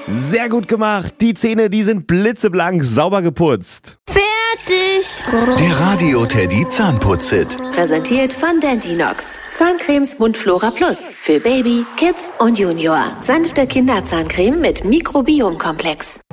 Sehr gut gemacht. Die Zähne, die sind blitzeblank, sauber geputzt. Fertig. Der Radio Teddy Zahnputz-Hit. Präsentiert von Dentinox. Zahncremes Mundflora Plus. Für Baby, Kids und Junior. Sanfte Kinderzahncreme mit Mikrobiomkomplex.